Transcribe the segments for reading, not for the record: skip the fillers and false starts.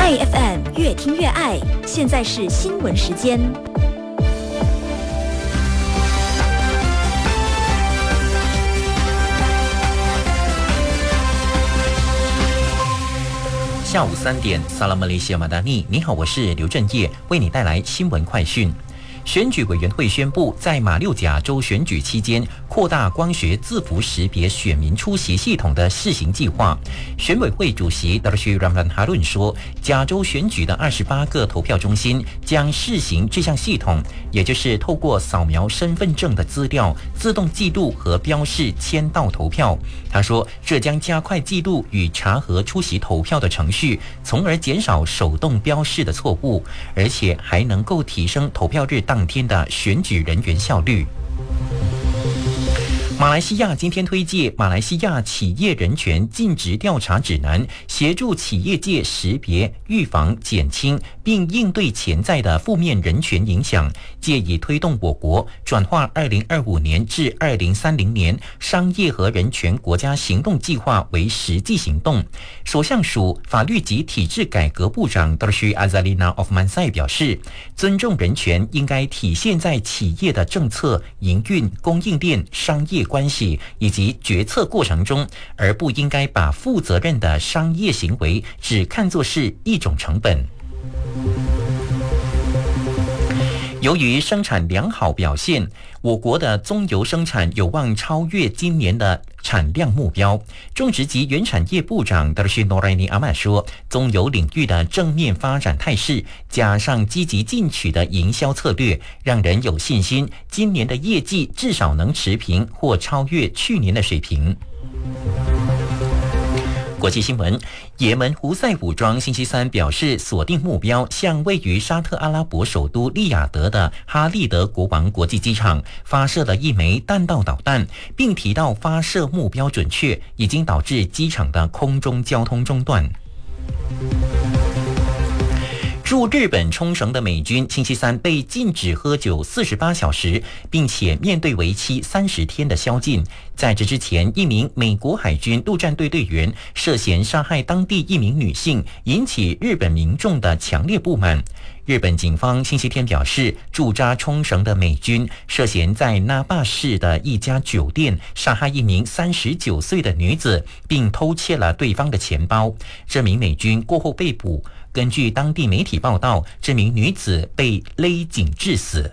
爱 FM 越听越爱，现在是新闻时间。 下午3点，萨拉马雷西亚马达尼，你好，我是刘振业，为你带来新闻快讯。选举委员会宣布，在马六甲州选举期间，扩大光学字符识别选民出席系统的试行计划。选委会主席达什拉曼哈伦说，甲州选举的28个投票中心将试行这项系统，也就是透过扫描身份证的资料，自动记录和标示签到投票。他说，这将加快记录与查核出席投票的程序，从而减少手动标示的错误，而且还能够提升投票日当天的选举人员效率。马来西亚今天推介《马来西亚企业人权尽职调查指南》，协助企业界识别、预防、减轻并应对潜在的负面人权影响，借以推动我国转化2025年至2030年商业和人权国家行动计划为实际行动。首相署法律及体制改革部长达什阿扎丽娜奥夫曼塞表示，尊重人权应该体现在企业的政策、营运、供应链、商业关系以及决策过程中，而不应该把负责任的商业行为只看作是一种成本。由于生产良好表现，我国的棕油生产有望超越今年的产量目标。种植及原产业部长达什诺莱尼阿曼说，棕油领域的正面发展态势，加上积极进取的营销策略，让人有信心，今年的业绩至少能持平或超越去年的水平。国际新闻，也门胡塞武装星期三表示，锁定目标向位于沙特阿拉伯首都利雅得的哈利德国王国际机场发射了一枚弹道导弹，并提到发射目标准确，已经导致机场的空中交通中断。驻日本冲绳的美军星期三被禁止喝酒48小时，并且面对为期30天的宵禁。在这之前，一名美国海军陆战队队员涉嫌杀害当地一名女性，引起日本民众的强烈不满。日本警方星期天表示，驻扎冲绳的美军涉嫌在那霸市的一家酒店杀害一名39岁的女子，并偷窃了对方的钱包。这名美军过后被捕。根据当地媒体报道，这名女子被勒颈致死。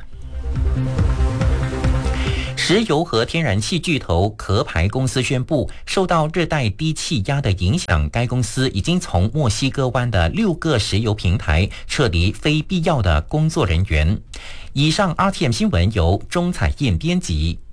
石油和天然气巨头壳牌公司宣布，受到热带低气压的影响，该公司已经从墨西哥湾的6个石油平台撤离非必要的工作人员。以上 RTM 新闻由钟彩燕编辑。